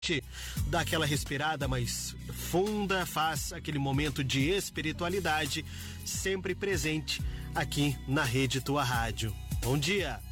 dá aquela respirada mais funda, faz aquele momento de espiritualidade sempre presente aqui na Rede Tua Rádio. Bom dia!